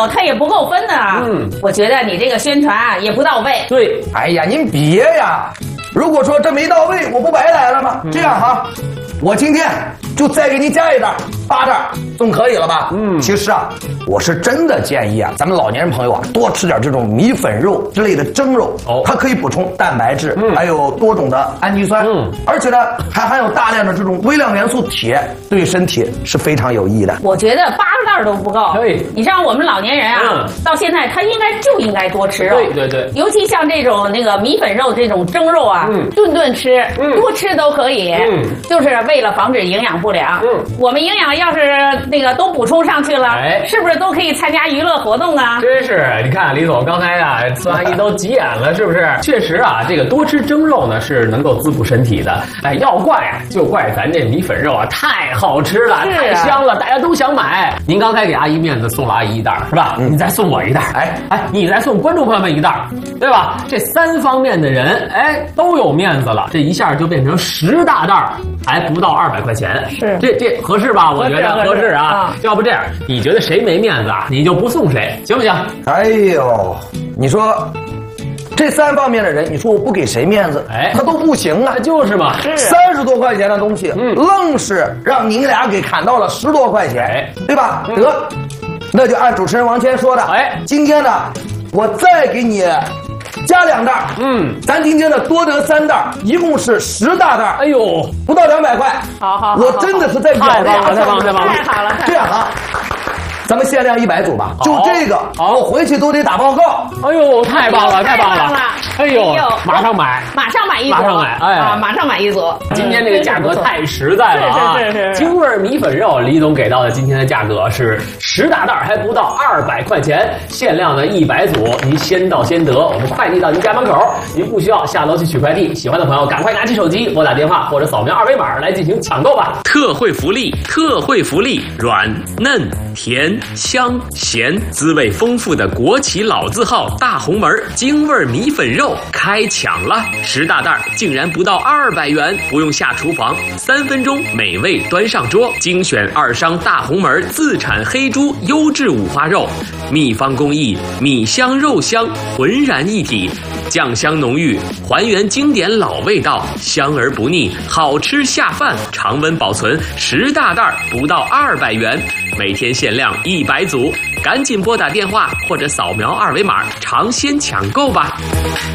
友他也不够分的啊。我觉得你这个宣传啊也不到位。 对， 哎呀，您别呀！如果说这没到位，我不白来了吗？这样哈，我今天就再给你加一袋，8袋，总可以了吧？其实啊，我是真的建议啊，咱们老年人朋友啊，多吃点这种米粉肉之类的蒸肉，它可以补充蛋白质，还有多种的氨基酸，而且呢，还含有大量的这种微量元素铁，对身体是非常有益的。 我觉得8袋都不够。 对， 你像我们老年人啊，到现在他应该多吃肉。 对， 尤其像这种那个米粉肉这种蒸肉啊，顿顿吃，多吃都可以。就是为了防止营养不良。我们营养要是那个都补充上去了，是不是都可以参加娱乐活动啊？ 真是，你看李总刚才啊，孙阿姨都急眼了，是不是？确实啊，这个多吃蒸肉呢是能够滋补身体的。哎，要怪啊，就怪咱这米粉肉啊太好吃了，太香了，大家都想买。您刚才给阿姨面子送了阿姨一袋是吧？你再送我一袋，你再送观众朋友们一袋，对吧？这3方面的人，都有面子了，这一下就变成10大袋，还不到200块钱。 是， 这合适吧？我觉得合适啊。要不这样，你觉得谁没面子啊，你就不送谁，行不行？ 哎呦，你说这3方面的人，你说我不给谁面子，他都不行啊。 就是嘛 ，30多块钱的东西，愣是让您俩给砍到了10多块钱，对吧？得，那就按主持人王谦说的，今天呢，我再给你加2袋，咱今天呢多得3袋，一共是10大袋。 哎呦， 不到200块。 好， 我真的是在咬着牙。 太好了！ 这样啊，咱们限量100组吧，就这个，我回去都得打报告。 哎呦，太棒了！哎呦，马上买一组， 马上买一组。 今天这个价格太实在了啊！ 是。 京味米粉肉，李总给到的今天的价格是10大袋，还不到200块钱，限量的100组，您先到先得，我们快递到您家门口，您不需要下楼去取快递。喜欢的朋友赶快拿起手机拨打电话或者扫描2维码来进行抢购吧！ 特惠福利，软嫩甜香咸，滋味丰富的国企老字号大红门京味米粉肉开抢了，10大袋竟然不到200元，不用下厨房，3分钟美味端上桌。精选2商大红门自产黑猪优质五花肉，秘方工艺，米香肉香浑然一体，酱香浓郁，还原经典老味道，香而不腻，好吃下饭，常温保存，10大袋不到200元，每天限量100组，赶紧拨打电话或者扫描2维码尝鲜抢购吧。